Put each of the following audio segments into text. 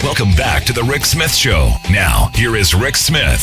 Welcome back to the Rick Smith Show. Now, here is Rick Smith.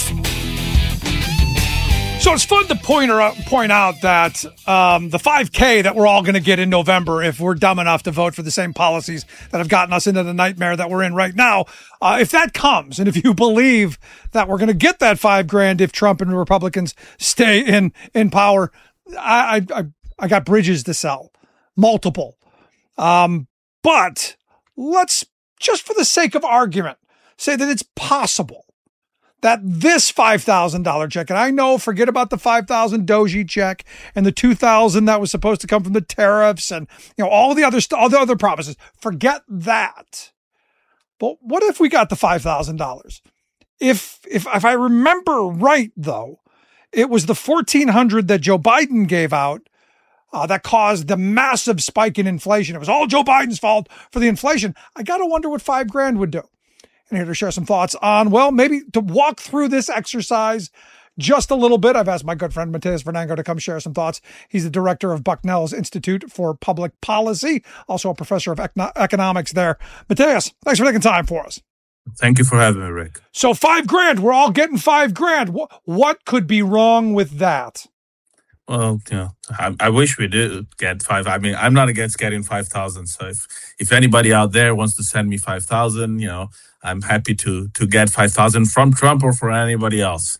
So it's fun to point out that the 5K that we're all going to get in November, if we're dumb enough to vote for the same policies that have gotten us into the nightmare that we're in right now, if that comes, and if you believe that we're going to get that $5,000 if Trump and the Republicans stay in power, I got bridges to sell, multiple. But let's, just for the sake of argument, say that it's possible that this $5,000 check, and I know, forget about the $5,000 Doji check and the $2,000 that was supposed to come from the tariffs and all the other promises. Forget that. But what if we got the $5,000? If I remember right, though, it was the $1,400 that Joe Biden gave out that caused the massive spike in inflation. It was all Joe Biden's fault for the inflation. I got to wonder what $5,000 would do. And here to share some thoughts on, well, maybe to walk through this exercise just a little bit, I've asked my good friend Mateus Fernango to come share some thoughts. He's the director of Bucknell's Institute for Public Policy, also a professor of economics there. Mateus, thanks for taking time for us. Thank you for having me, Rick. So $5,000, we're all getting $5,000. What could be wrong with that? Well, I wish we did get I mean, I'm not against getting 5,000. So if anybody out there wants to send me 5,000, I'm happy to get 5,000 from Trump or for anybody else.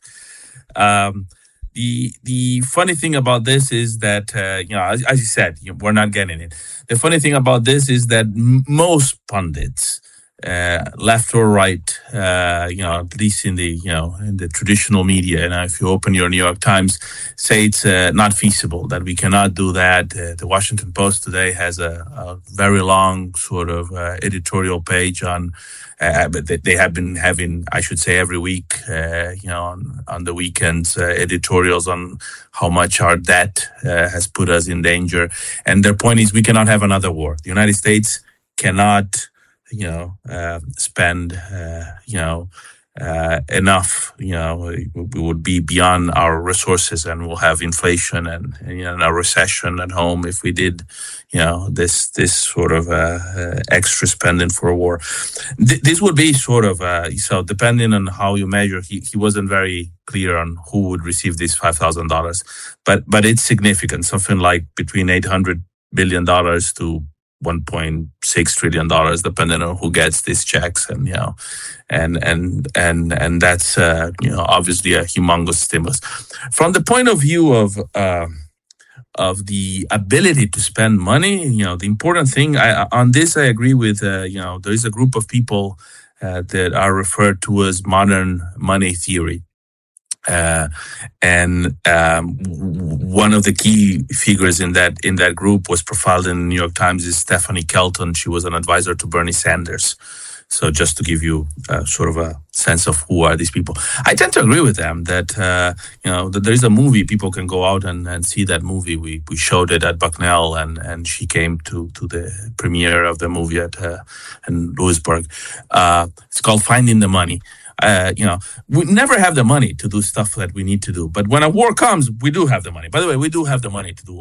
The funny thing about this is that, as you said, we're not getting it. The funny thing about this is that most pundits, left or right, at least in the traditional media, if you open your New York Times, say it's not feasible, that we cannot do that. The Washington Post today has a very long sort of editorial page on, but they have been having, I should say, every week, on the weekends, editorials on how much our debt has put us in danger. And their point is we cannot have another war. The United States cannot spend, enough, we would be beyond our resources and we'll have inflation and a recession at home if we did, this sort of, extra spending for a war. This would be sort of, so depending on how you measure, he wasn't very clear on who would receive this $5,000, but it's significant, something like between $800 billion to $1.6 trillion, depending on who gets these checks, and that's obviously a humongous stimulus. From the point of view of the ability to spend money, the important thing on this, I agree with. There is a group of people that are referred to as modern money theory. One of the key figures in that group was profiled in the New York Times is Stephanie Kelton. She was an advisor to Bernie Sanders. So just to give you sort of a sense of who are these people, I tend to agree with them that that there is a movie, people can go out and see that movie. We showed it at Bucknell, and she came to the premiere of the movie in Lewisburg. It's called Finding the Money. We never have the money to do stuff that we need to do. But when a war comes, we do have the money. By the way, we do have the money to do